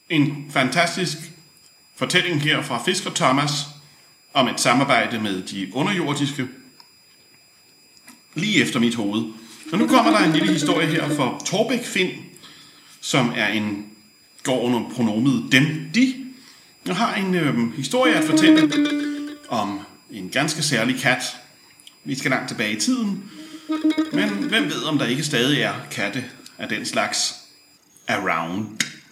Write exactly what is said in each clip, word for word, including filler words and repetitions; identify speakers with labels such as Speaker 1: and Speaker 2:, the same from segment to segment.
Speaker 1: En fantastisk fortælling her fra Fisker Thomas om et samarbejde med de underjordiske lige efter mit hoved. Og nu kommer der en lille historie her for Torbæk Finn, som er en går under pronomet dem, de. Jeg har en øh, historie at fortælle om en ganske særlig kat. Vi skal langt tilbage i tiden, men hvem ved, om der ikke stadig er katte af den slags around.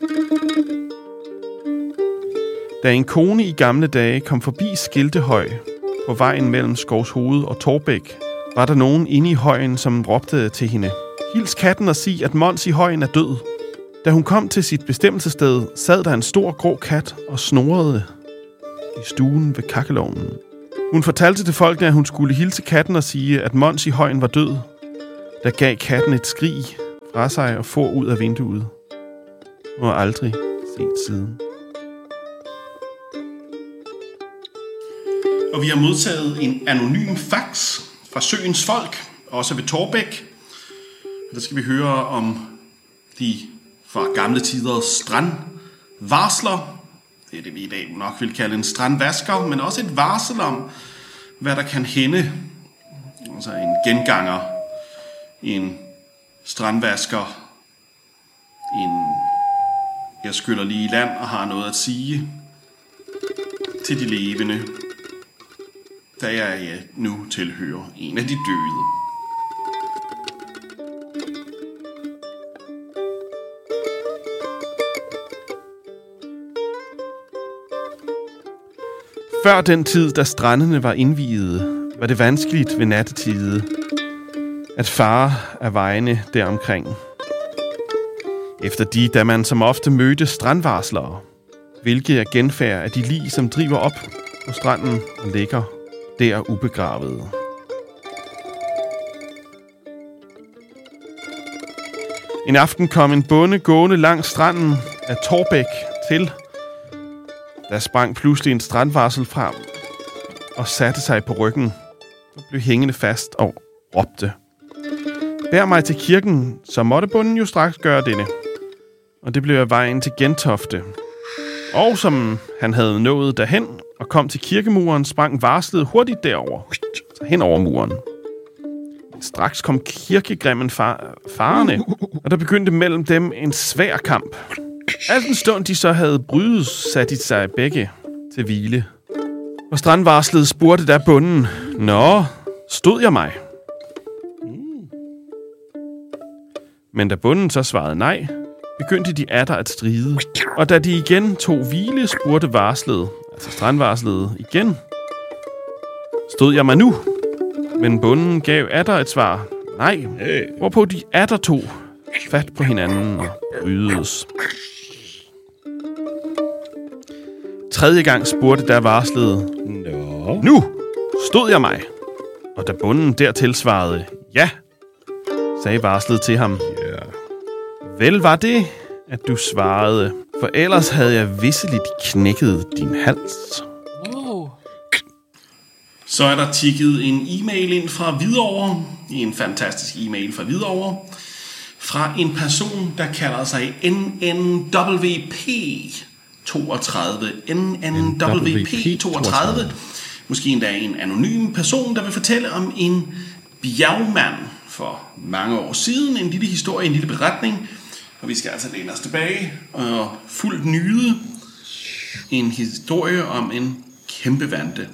Speaker 2: Da en kone i gamle dage kom forbi Skiltehøj på vejen mellem Skovshoved og Torbæk, var der nogen inde i højen, som råbte til hende: "Hils katten og sig, at Mons i højen er død." Da hun kom til sit bestemmelsessted, sad der en stor grå kat og snorede i stuen ved kakkelovnen. Hun fortalte til folkene, at hun skulle hilse katten og sige, at Mons i højen var død. Der gav katten et skrig fra sig og for ud af vinduet. Hun har aldrig set siden.
Speaker 1: Og vi har modtaget en anonym fax fra Søens Folk, også ved Torbæk. Der skal vi høre om de fra gamle tiders strandvarsler. Det er det, vi i dag nok vil kalde en strandvasker, men også et varsel om, hvad der kan hænde. Altså en genganger, en strandvasker, en jeg skyller lige i land og har noget at sige til de levende, da jeg nu tilhører en af de døde.
Speaker 2: Før den tid, da strandene var indviede, var det vanskeligt ved nattetide at fare af vejene deromkring. Efter de, da man som ofte mødte strandvarslere, hvilket er genfærd af de lig, som driver op på stranden og ligger der ubegravede. En aften kom en bonde gående langs stranden af Torbæk til. Der sprang pludselig en strandvarsel frem og satte sig på ryggen og blev hængende fast og råbte: "Bær mig til kirken." Så måtte bonden jo straks gøre denne. Og det blev af vejen til Gentofte. Og som han havde nået derhen og kom til kirkemuren, sprang varslet hurtigt derover, så hen over muren. Straks kom kirkegrimmen far- farerne, og der begyndte mellem dem en svær kamp. Al den stund de så havde brydet, satte de sig begge til hvile. Og strandvarslet spurgte der bonden: "Nå, stod jeg mig?" Men da bonden så svarede nej, begyndte de atter at stride. Og da de igen tog hvile, spurgte varslet, altså strandvarslet igen: "Stod jeg mig nu?" Men bonden gav atter et svar: nej, hvorpå de atter tog fat på hinanden og brydedes. Tredje gang spurgte der varslet:
Speaker 3: Nå.
Speaker 2: "Nu stod jeg mig?" Og da bonden dertil svarede ja, sagde varslet til ham:
Speaker 3: Ja.
Speaker 2: "Vel var det, at du svarede, for ellers havde jeg visseligt knækket din hals."
Speaker 4: Wow.
Speaker 1: Så er der tikket en e-mail ind fra Hvidovre. En fantastisk e-mail fra Hvidovre. Fra en person, der kalder sig N N W P toogtredive. N N W P toogtredive. Måske endda en anonym person, der vil fortælle om en bjergmand for mange år siden. En lille historie, en lille beretning. Og vi skal altså læne os tilbage og fuldt nyde en historie om en kæmpe vante.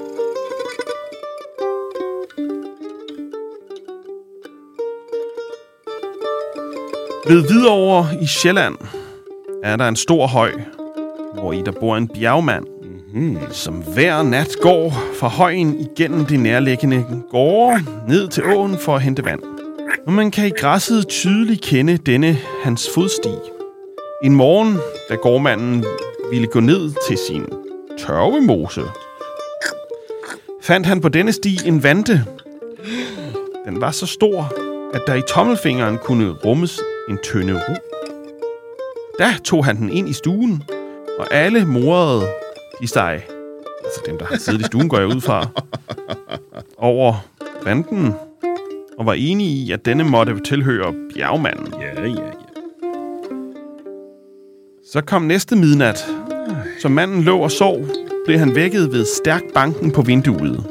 Speaker 2: Ved Hvidovre i Sjælland er der en stor høj, hvor i der bor en bjergmand, mm-hmm. som hver nat går fra højen igennem de nærliggende gårde ned til åen for at hente vand. Og man kan i græsset tydeligt kende denne hans fodsti. En morgen, da gårdmanden ville gå ned til sin tørvemose, fandt han på denne sti en vante. Den var så stor, at der i tommelfingeren kunne rummes en tynde ru. Da tog han den ind i stuen, og alle morede de sig, altså dem, der har siddet i stuen, går jeg ud fra, over vanten, og var enige i, at denne måtte tilhøre bjergmanden.
Speaker 3: Ja, ja, ja.
Speaker 2: Så kom næste midnat. Som manden lå og sov, blev han vækket ved stærk banken på vinduet.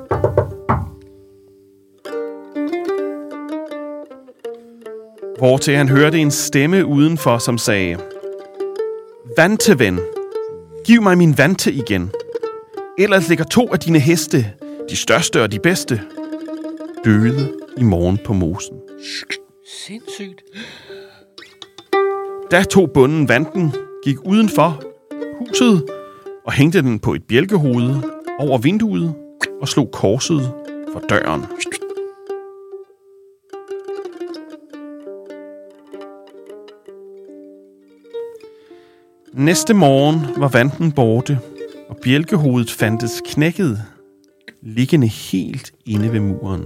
Speaker 2: Hvortil han hørte en stemme udenfor, som sagde: "Vante, ven, giv mig min vante igen. Ellers ligger to af dine heste, de største og de bedste, døde i morgen på mosen."
Speaker 3: Sindssygt.
Speaker 2: Da tog bonden vanten, gik udenfor huset og hængte den på et bjælkehoved over vinduet og slog korset for døren. Næste morgen var vanten borte, og bjælkehovedet fandtes knækket, liggende helt inde ved muren.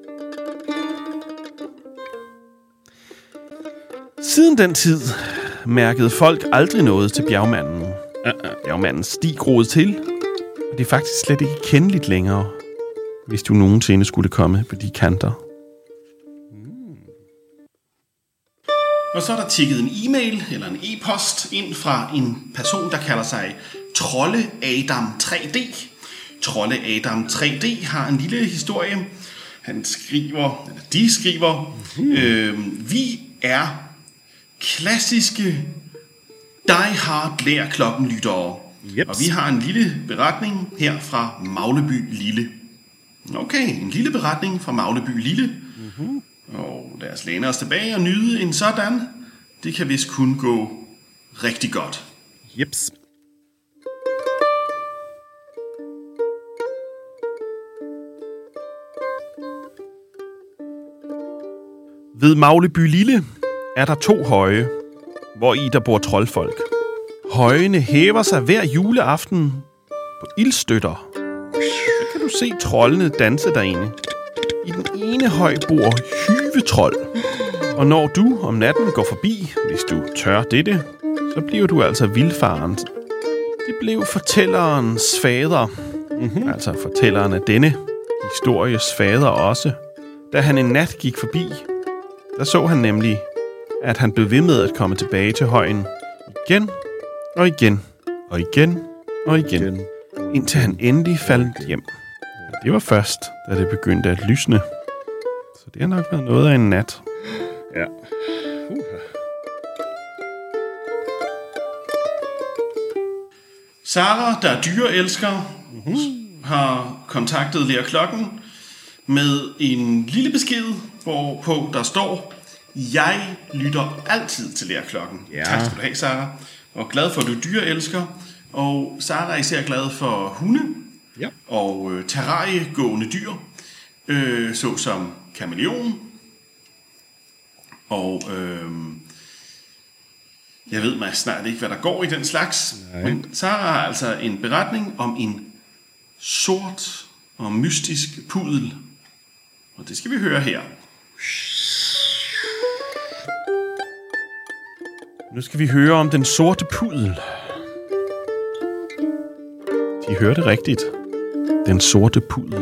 Speaker 2: Siden den tid mærkede folk aldrig noget til bjergmanden. Bjergmandens sti groede til, og det er faktisk slet ikke kendeligt længere, hvis du nogensinde skulle komme på de kanter.
Speaker 1: Og så er der tikket en e-mail eller en e-post ind fra en person, der kalder sig Trolle Adam tre D. Trolle Adam tre D har en lille historie. Han skriver, eller de skriver, mm-hmm. øh, vi er klassiske Die Hard lærklokkenlyttere. Yep. Og vi har en lille beretning her fra Magleby Lille. Okay, en lille beretning fra Magleby Lille. Mm-hmm. Og lad os læne os tilbage og nyde en sådan. Det kan vist kun gå rigtig godt.
Speaker 2: Jeps. Ved Magleby Lille er der to høje, hvor i der bor troldfolk. Højene hæver sig hver juleaften på ildstøtter. Så kan du se troldene danse derinde. I den ene høj bor hyvetrold. Og når du om natten går forbi, hvis du tør dette, så bliver du altså vildfaren. Det blev fortællerens fader, mm-hmm. altså fortælleren af denne histories fader også. Da han en nat gik forbi, der så han nemlig, at han blev ved med at komme tilbage til højen igen og igen og igen og igen, indtil han endelig faldt hjem. Det var først, da det begyndte at lysne. Så det har nok været noget af en nat.
Speaker 3: Ja. Uh.
Speaker 1: Sara, der er dyreelsker, mm-hmm. har kontaktet Lærklokken med en lille besked, hvorpå der står: "Jeg lytter altid til Lærklokken." Ja. Tak skal du have, Sara. Og glad for, at du er dyreelsker. Og Sara er især glad for hunde. Ja. Og øh, terrariegående dyr, øh, såsom kameleon. Og øh, jeg ved mig snart ikke, hvad der går i den slags. Nej. Men Sara har altså en beretning om en sort og mystisk pudel. Og det skal vi høre her.
Speaker 2: Nu skal vi høre om den sorte pudel. De hørte rigtigt. Den sorte pudel.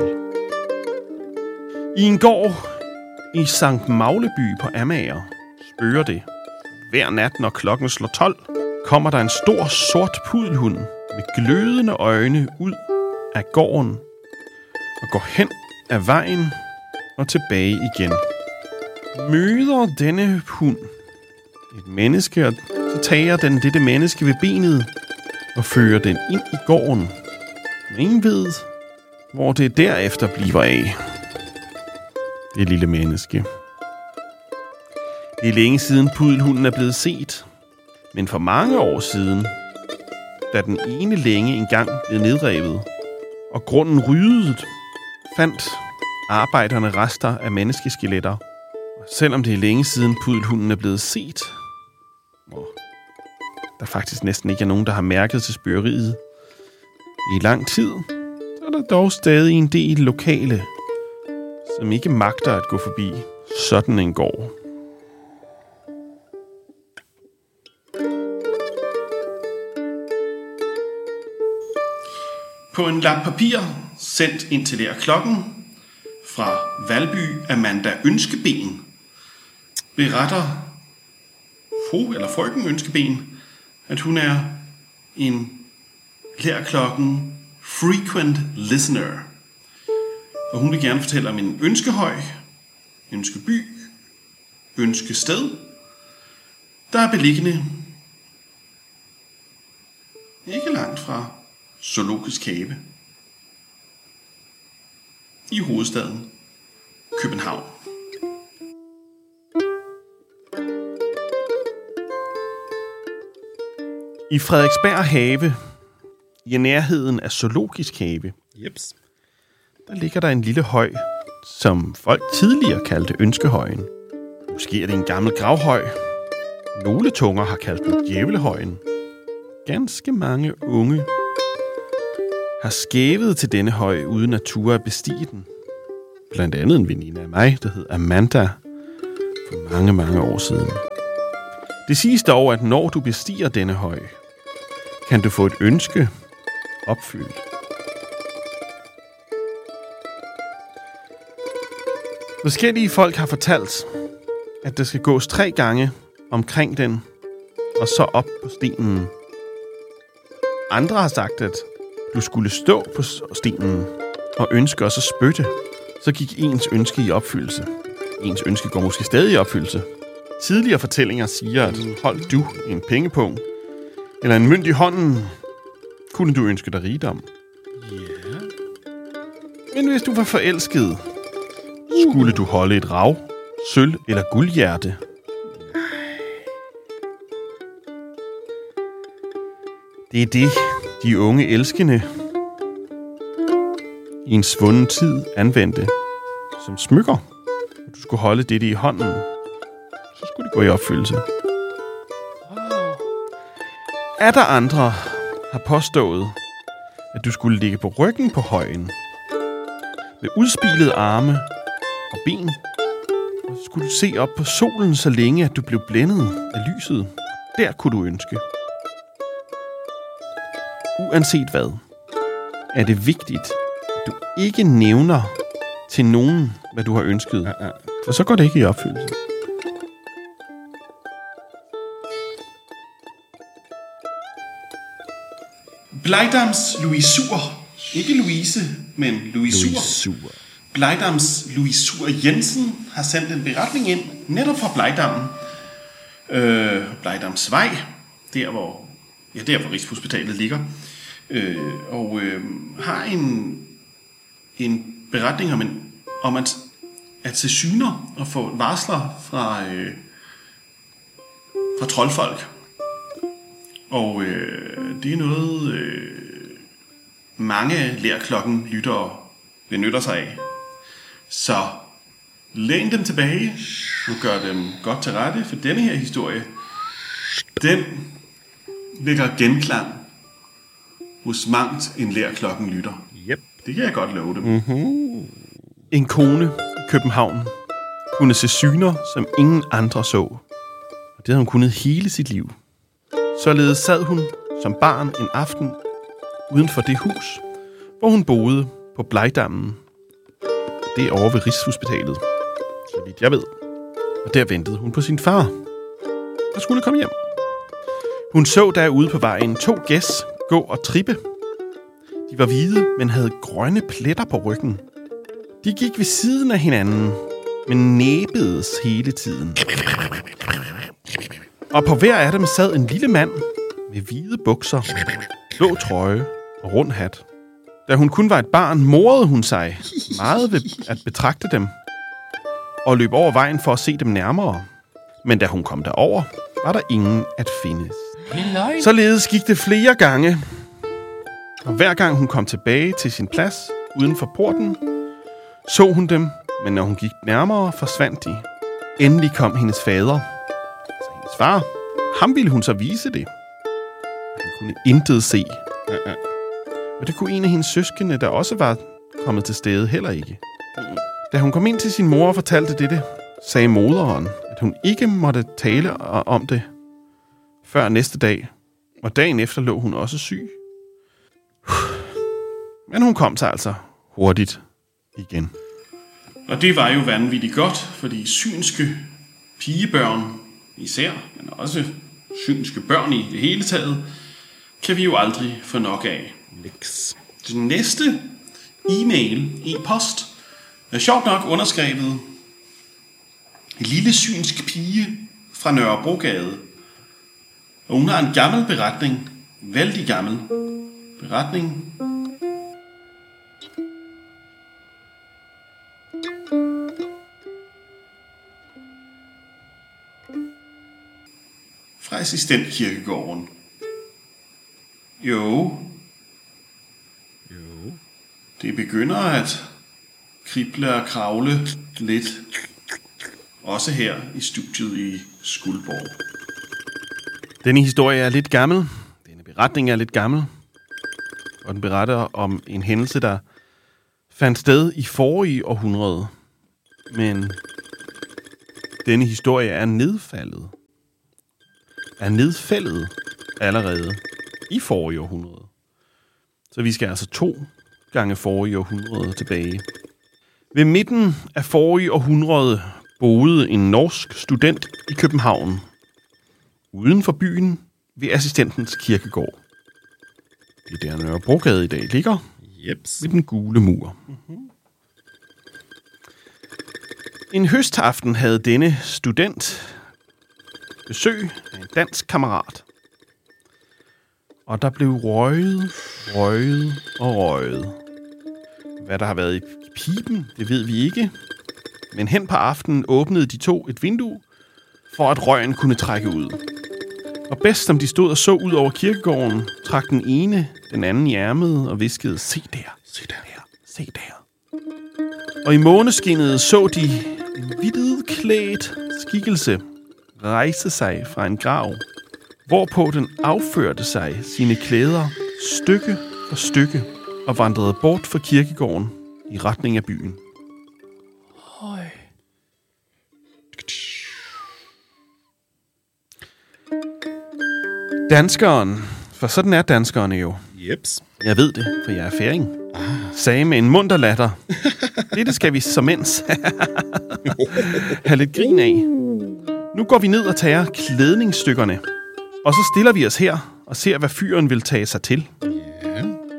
Speaker 2: I en gård i Sankt Magleby på Amager spørger det. Hver nat, når klokken slår tolv, kommer der en stor sort pudelhund med glødende øjne ud af gården og går hen ad vejen og tilbage igen. Møder denne hund et menneske, og så tager den dette menneske ved benet og fører den ind i gården. Ingen ved, hvor det derefter bliver af. Det lille menneske. Det er længe siden pudelhunden er blevet set, men for mange år siden, da den ene længe engang blev nedrevet, og grunden ryddede, fandt arbejderne rester af menneskeskeletter. Og selvom det er længe siden pudelhunden er blevet set, og der faktisk næsten ikke er nogen, der har mærket til spørgeriet i lang tid, så er der dog stadig en del lokale, som ikke magter at gå forbi sådan en gård.
Speaker 1: På en lap papir, sendt ind til Lærklokken, fra Valby Amanda Ønskeben, beretter fru eller frøken Ønskeben, at hun er en lærklokken frequent listener. Og hun vil gerne fortælle om en ønskehøj, ønskeby, ønskested, der er beliggende ikke langt fra Zoologisk Have i hovedstaden København.
Speaker 2: I Frederiksberg Have, i nærheden af Zoologisk Have,
Speaker 3: Jeps.
Speaker 2: der ligger der en lille høj, som folk tidligere kaldte Ønskehøjen. Måske er det en gammel gravhøj. Nogle tunger har kaldt den Djævlehøjen. Ganske mange unge har skævet til denne høj, uden at ture at bestige den. Blandt andet en veninde af mig, der hed Amanda, for mange, mange år siden. Det siges dog, at når du bestiger denne høj, kan du få et ønske opfyldt. Forskellige folk har fortalt, at der skal gås tre gange omkring den, og så op på stenen. Andre har sagt, at du skulle stå på stenen og ønske og så spytte. Så gik ens ønske i opfyldelse. Ens ønske går måske stadig i opfyldelse. Tidligere fortællinger siger, at hold du en pengepung eller en mønt i hånden, kunne du ønske dig rigdom.
Speaker 3: Ja. Yeah.
Speaker 2: Men hvis du var forelsket, skulle du holde et rav, sølv eller guldhjerte. Det er det, de unge elskende i en svunden tid anvendte som smykker. Du skulle holde dette i hånden, så skulle det gå i opfyldelse. Er der andre har påstået, at du skulle ligge på ryggen på højen med udspilede arme og ben, og så skulle du se op på solen så længe, at du blev blændet af lyset. Der kunne du ønske. Uanset hvad, er det vigtigt, at du ikke nævner til nogen, hvad du har ønsket, for så går det ikke i opfyldelse.
Speaker 1: Blejdams Louisur, ikke Louise, men Louisur.
Speaker 3: Louisur.
Speaker 1: Blejdams Louisur Jensen har sendt en beretning ind, netop fra Blejdammen. Øh, Blejdamsvej, der hvor, ja, der hvor Rigshospitalet ligger. Øh, og øh, har en, en beretning om, en, om at, at se syner og få varsler fra, øh, fra troldfolk. Og øh, det er noget, øh, mange lærklokken lyttere benytter sig af. Så læn dem tilbage og gør dem godt til rette, for denne her historie, den vækker genklang hos mangt en lærklokken lytter.
Speaker 3: Yep.
Speaker 1: Det kan jeg godt love dem.
Speaker 2: Mm-hmm. En kone i København kunne se syner, som ingen andre så. Og det havde hun kunnet hele sit liv. Således sad hun som barn en aften uden for det hus, hvor hun boede på Blejdammen. Det er over ved Rigshospitalet, så vidt jeg ved. Og der ventede hun på sin far, der skulle komme hjem. Hun så derude på vejen to gæs gå og trippe. De var hvide, men havde grønne pletter på ryggen. De gik ved siden af hinanden, men næbedes hele tiden. Og på hver af dem sad en lille mand med hvide bukser, blå trøje og rund hat. Da hun kun var et barn, morede hun sig meget ved at betragte dem og løb over vejen for at se dem nærmere. Men da hun kom derover, var der ingen at finde. Således gik det flere gange, og hver gang hun kom tilbage til sin plads uden for porten, så hun dem, men når hun gik nærmere, forsvandt de. Endelig kom hendes fader. Så hendes far, ham ville hun så vise det. Han kunne intet se. Og det kunne en af hendes søskende, der også var kommet til stede, heller ikke. Da hun kom ind til sin mor og fortalte dette, sagde moderen, at hun ikke måtte tale om det før næste dag. Og dagen efter lå hun også syg. Men hun kom sig altså hurtigt igen.
Speaker 1: Og det var jo vanvittigt godt, fordi synske pigebørn især, men også synske børn i det hele taget, kan vi jo aldrig få nok af.
Speaker 2: Niks.
Speaker 1: Den næste e-mail, e-post, er sjovt nok underskrevet en lille synsk pige fra Nørrebrogade. Og hun har en gammel beretning, vældig gammel beretning. Fra assistentkirkegården. Jo.
Speaker 2: Jo.
Speaker 1: Det begynder at krible og kravle lidt. Også her i studiet i Skuldborg.
Speaker 2: Denne historie er lidt gammel. Denne beretning er lidt gammel. Og den beretter om en hændelse, der fandt sted i forrige århundrede. Men denne historie er nedfaldet. Er nedfældet allerede i forrige århundrede. Så vi skal altså to gange forrige århundrede tilbage. Ved midten af forrige århundrede boede en norsk student i København. Uden for byen ved assistentens kirkegård. Det er der Nørrebrogade i dag ligger.
Speaker 3: Jeps.
Speaker 2: Med den gule mur. Mm-hmm. En høstaften havde denne student besøg af en dansk kammerat. Og der blev røget, røget og røget. Hvad der har været i piben, det ved vi ikke. Men hen på aftenen åbnede de to et vindue, for at røgen kunne trække ud. Og bedst som de stod og så ud over kirkegården, trak den ene den anden i ærmet og viskede, se der, se der, se der. Og i måneskinnet så de en hvidklædt skikkelse rejse sig fra en grav, hvorpå den afførte sig sine klæder stykke for stykke og vandrede bort fra kirkegården i retning af byen.
Speaker 3: Høj.
Speaker 2: Danskeren, for sådan er danskerne jo.
Speaker 3: Jeps.
Speaker 2: Jeg ved det, for jeg er færing. Sagde med en munter latter. Det skal vi som mens have lidt grin af. Nu går vi ned og tager klædningsstykkerne. Og så stiller vi os her og ser, hvad fyren vil tage sig til.
Speaker 3: Ja.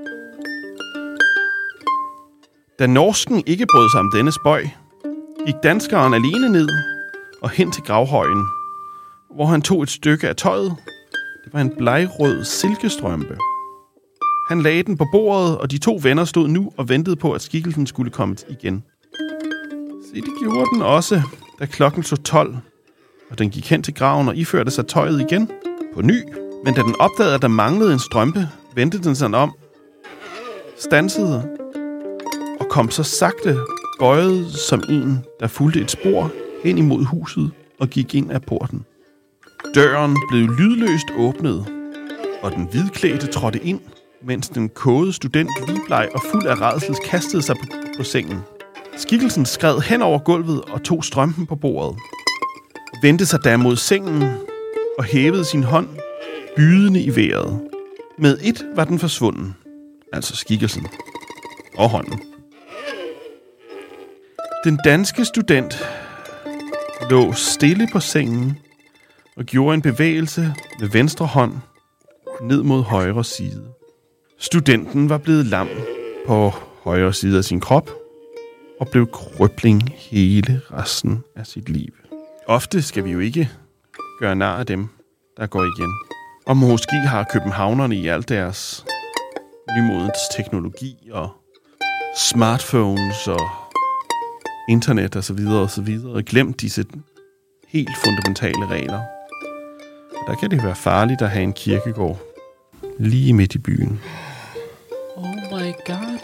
Speaker 2: Da norsken ikke brød sig om denne spøj, gik danskeren alene ned og hen til gravhøjen, hvor han tog et stykke af tøjet. Det var en blegrød silkestrømpe. Han lagde den på bordet, og de to venner stod nu og ventede på, at skikkelsen skulle komme igen. Se, det gjorde den også, da klokken slog tolv, og den gik hen til graven og iførte sig tøjet igen på ny. Men da den opdagede, at der manglede en strømpe, vendte den sig om, stansede og kom så sagte bøjet som en, der fulgte et spor hen imod huset og gik ind af porten. Døren blev lydløst åbnet, og den hvidklædte trådte ind, mens den kåde student ligbleg og fuld af rædsel kastede sig på, på sengen. Skikkelsen skred hen over gulvet og tog strømpen på bordet. Vendte sig da mod sengen og hævede sin hånd bydende i vejret. Med et var den forsvunden, altså skikkelsen og hånden. Den danske student lå stille på sengen og gjorde en bevægelse med venstre hånd ned mod højre side. Studenten var blevet lam på højre side af sin krop og blev krøbling hele resten af sit liv. Ofte skal vi jo ikke gøre nar af dem, der går igen. Og måske har københavnerne i alt deres nymodens teknologi og smartphones og internet og så videre og så videre glemt disse helt fundamentale regler. Og der kan det være farligt at have en kirkegård lige midt i byen.
Speaker 3: Oh my god.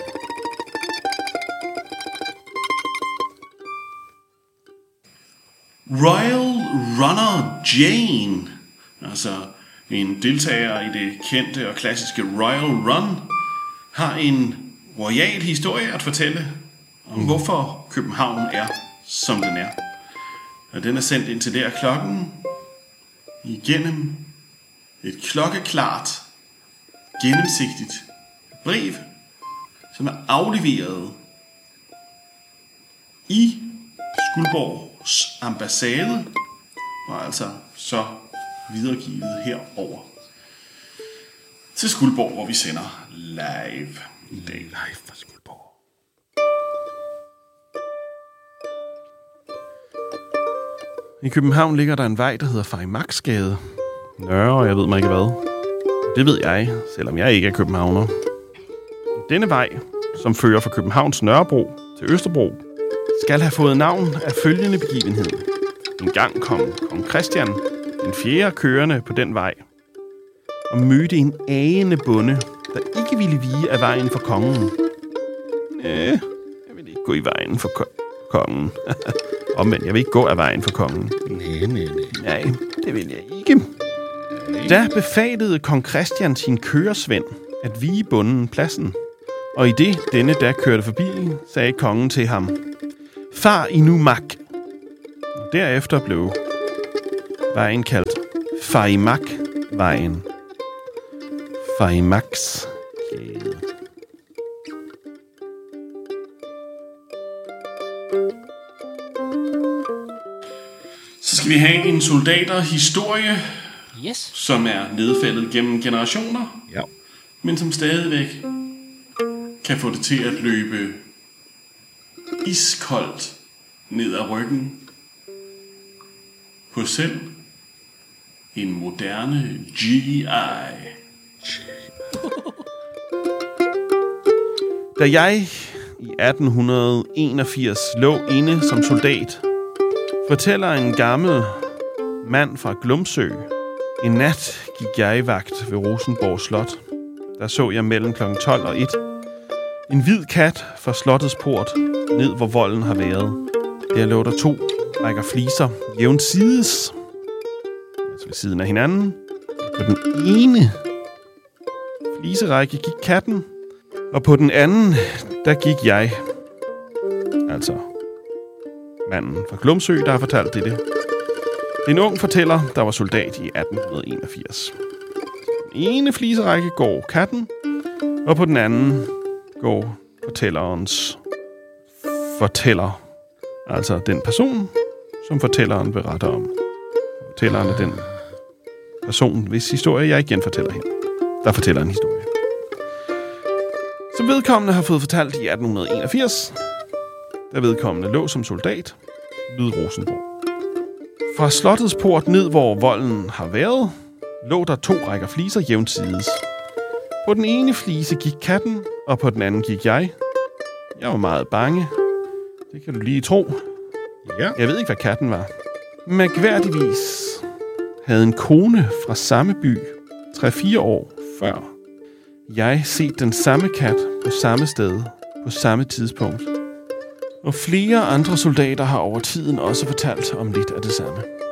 Speaker 1: Royal Runner Jane, altså en deltager i det kendte og klassiske Royal Run, har en royal historie at fortælle om, hvorfor København er, som den er. Og den er sendt ind til der klokken igennem et klokkeklart, gennemsigtigt brev, som er afleveret i Skuldborgs ambassade, og altså så videregivet herover til Skuldborg, hvor vi sender live i dag.
Speaker 2: Live fra Skuldborg. I København ligger der en vej, der hedder Farimagsgade. Nørre, jeg ved mig ikke hvad. Det ved jeg, selvom jeg ikke er københavner. Denne vej, som fører fra Københavns Nørrebro til Østerbro, skal have fået navn af følgende begivenhed. En gang kom kong Christian, den fjerde kørende på den vej, og mødte en agende bonde, der ikke ville vige af vejen for kongen. Næh, jeg vil ikke gå i vejen for ko- kongen. Omvendt, jeg vil ikke gå af vejen for kongen.
Speaker 3: Nej, nej, nej.
Speaker 2: Nej, det vil jeg ikke. Da befalede kong Christian sin køresvend at vige bonden pladsen. Og i det denne der kørte forbi, sagde kongen til ham: Far i nu mak. Og derefter blev vejen kaldt Farimagsvejen. Farimagsgade.
Speaker 1: Så skal vi have en soldaterhistorie,
Speaker 3: Yes.
Speaker 1: som er nedfældet gennem generationer,
Speaker 3: Ja.
Speaker 1: men som stadigvæk kan få det til at løbe iskoldt ned ad ryggen på selv en moderne G I.
Speaker 2: Da jeg i atten enogfirs lå inde som soldat, fortæller en gammel mand fra Glumsø: En nat gik jeg i vagt ved Rosenborg Slot. Der så jeg mellem klokken tolv og et en hvid kat fra slottets port, ned hvor volden har været. Der lå der to rækker fliser jævnsides, altså ved siden af hinanden. På den ene fliserække gik katten, og på den anden, der gik jeg. Altså manden fra Glumsø, der har fortalt det. Det er en ung fortæller, der var soldat i atten enogfirs. Den ene fliserække går katten, og på den anden går fortællerens fortæller. Altså den person, som fortælleren beretter om. Fortælleren er den person, hvis historie jeg igen fortæller her. Der fortæller en historie. Som vedkommende har fået fortalt i atten enogfirs, da vedkommende lå som soldat ved Rosenborg. Fra slottets port ned, hvor volden har været, lå der to rækker fliser jævnsides. På den ene flise gik katten, og på den anden gik jeg. Jeg var meget bange. Det kan du lige tro.
Speaker 3: Ja.
Speaker 2: Jeg ved ikke, hvad katten var. Mærkværdigvis havde en kone fra samme by, tre-fire år før, jeg set den samme kat på samme sted, på samme tidspunkt. Og flere andre soldater har over tiden også fortalt om lidt af det samme.